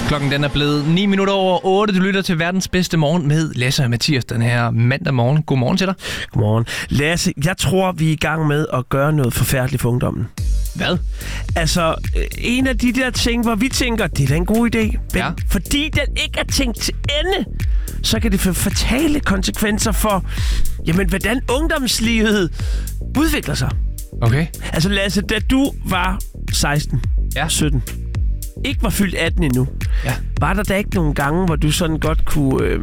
Klokken den er blevet 9 minutter over 8. Du lytter til verdens bedste morgen med Lasse og Mathias den her mandag morgen. Godmorgen til dig. Godmorgen. Lasse, jeg tror, vi er i gang med at gøre noget forfærdeligt for ungdommen. Hvad? Altså, en af de der ting, hvor vi tænker, det er da en god idé. Men Ja. fordi den ikke er tænkt til ende, så kan det få fatale konsekvenser for, jamen, hvordan ungdomslivet udvikler sig. Okay. Altså, Lasse, da du var 16, 17, ikke var fyldt 18 endnu, var der da ikke nogle gange, hvor du sådan godt kunne...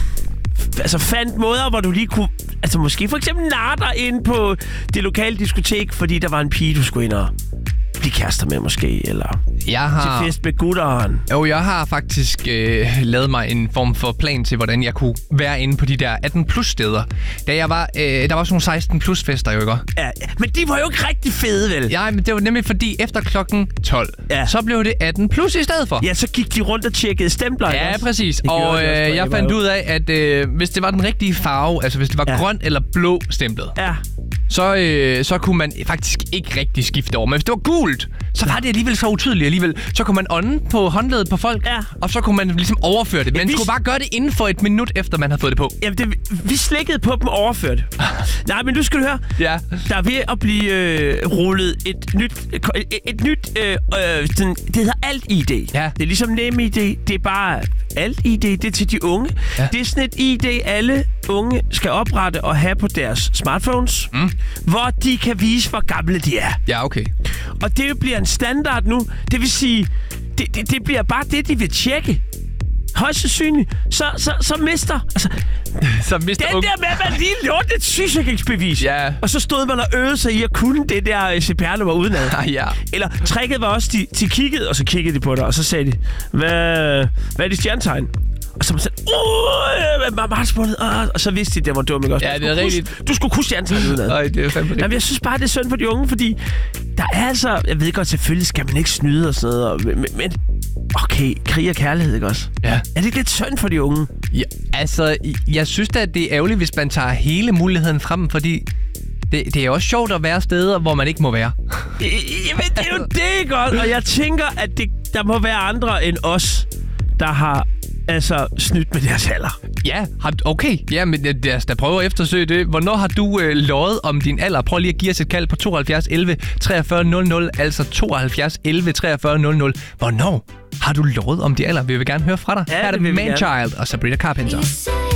fandt måder, hvor du lige kunne... Altså måske for eksempel narre dig ind på det lokale diskotek, fordi der var en pige, du skulle ind og blive kærester med måske, eller til fest med gutteren. Jo, jeg har faktisk lavet mig en form for plan til, hvordan jeg kunne være inde på de der 18+ steder. Da jeg var... der var sådan nogle 16+ fester, jo ikke? Ja, men de var jo ikke rigtig fede, vel? Ja, men det var nemlig fordi, efter klokken 12, så blev det 18+ i stedet for. Ja, så gik de rundt og tjekkede stempler. Ja, også. præcis. Og jeg fandt ud af, at hvis det var den rigtige farve, altså hvis det var grøn eller blå stemplet, så kunne man faktisk ikke rigtig skifte over. Men hvis det var gult, så var det alligevel så utydeligt alligevel. Så kunne man ånde på håndledet på folk, og så kunne man ligesom overføre det. Men man skulle bare gøre det inden for 1 minut, efter man havde fået det på. Jamen, vi slikkede på dem og overførte. Nej, men nu skal du høre. Ja. Der er ved at blive rullet et nyt sådan, det hedder Alt-ID. Ja. Det er ligesom NemID. Det er bare Alt-ID. Det er til de unge. Ja. Det er sådan et ID, alle unge skal oprette og have på deres smartphones, hvor de kan vise, hvor gamle de er. Ja, okay. Og det bliver en standard nu. Det vil sige, det bliver bare det, de vil tjekke. Højst sandsynligt. Så mister... Altså, den der med, at man lige lånte et sygesikringsbevis. Ja. Og så stod man og øvede sig i at kunne det der CPR-nummer udenad. Ja. Eller tricket var også, de kiggede, og så kiggede de på dig, og så sagde de, hvad er dit stjernetegn? Og så man sagde, og så vidste de, det var dumt, ikke også? Ja, det er rigtigt. Du skulle kunne stjernetegn udenad. Nej, det er fandme rigtigt. Jamen, jeg synes bare, det er synd for de unge, fordi der er altså... Jeg ved godt, selvfølgelig skal man ikke snyde og sådan noget, men okay, krig og kærlighed, ikke også? Ja. Er det ikke lidt synd for de unge? Ja, altså, jeg synes da, at det er ærgerligt, hvis man tager hele muligheden frem, fordi det er også sjovt at være steder, hvor man ikke må være. Jamen, det er jo det, godt. Og jeg tænker, at der må være andre end os, der har snydt med deres alder. Ja, okay. Ja, men lad os da prøve at eftersøge det. Hvornår har du løjet om din alder? Prøv lige at give os et kald på 72 11 43 00, altså 72 11 43 00. Hvornår har du løjet om din alder? Vi vil gerne høre fra dig. Ja, her er det Manchild og Sabrina Carpenter.